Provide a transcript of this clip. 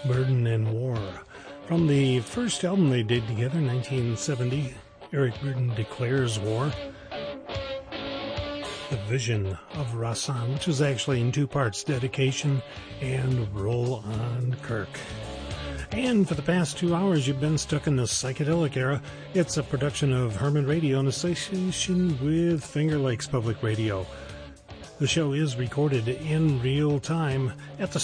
Burden and War. From the first album they did together, 1970, Eric Burden Declares War. The Vision of Rasan, which was actually in two parts, Dedication and Roll on Kirk. And for the past 2 hours, you've been stuck in the psychedelic era. It's a production of Herman Radio in association with Finger Lakes Public Radio. The show is recorded in real time at the